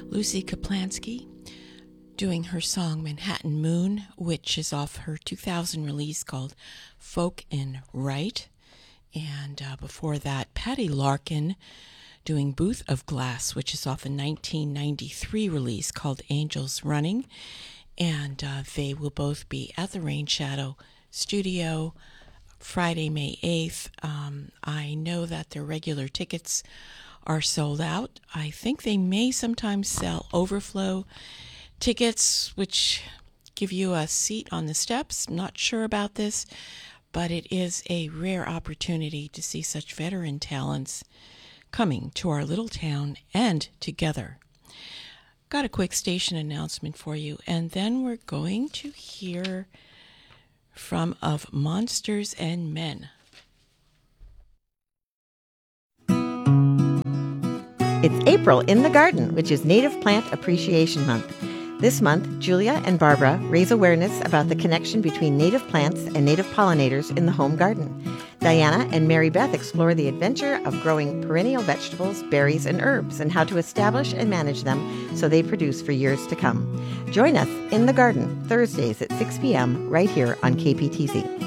Lucy Kaplansky doing her song Manhattan Moon, which is off her 2000 release called Folk in Right. And before that, Patty Larkin doing Booth of Glass, which is off a 1993 release called Angels Running. And they will both be at the Rain Shadow Studio Friday, May 8th. I know that their regular tickets are sold out. I think they may sometimes sell overflow tickets, which give you a seat on the steps. I'm not sure about this, but it is a rare opportunity to see such veteran talents coming to our little town and together. Got a quick station announcement for you, and then we're going to hear from Of Monsters and Men. It's April in the Garden, which is Native Plant Appreciation Month. This month, Julia and Barbara raise awareness about the connection between native plants and native pollinators in the home garden. Diana and Mary Beth explore the adventure of growing perennial vegetables, berries, and herbs, and how to establish and manage them so they produce for years to come. Join us in the garden Thursdays at 6 p.m. right here on KPTZ.